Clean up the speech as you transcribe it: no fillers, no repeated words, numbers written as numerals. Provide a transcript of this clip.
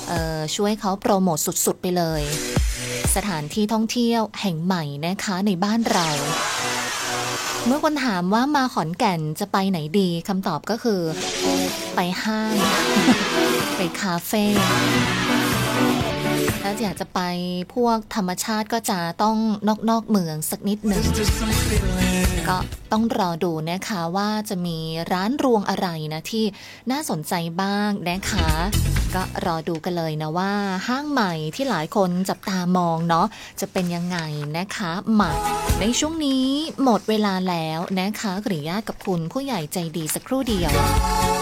ช่วยเขาโปรโมทสุดๆไปเลยสถานที่ท่องเที่ยวแห่งใหม่นะคะในบ้านเราเมื่อคนถามว่ามาขอนแก่นจะไปไหนดีคำตอบก็คือไปห้างไปคาเฟ่ถ้าอยากจะไปพวกธรรมชาติก็จะต้องนอกเมืองสักนิดหนึ่งก็ต้องรอดูนะคะว่าจะมีร้านรวงอะไรนะที่น่าสนใจบ้างนะคะก็รอดูกันเลยนะว่าห้างใหม่ที่หลายคนจับตามองเนาะจะเป็นยังไงนะคะมาในช่วงนี้หมดเวลาแล้วนะคะขออนุญาตกับคุณผู้ใหญ่ใจดีสักครู่เดียว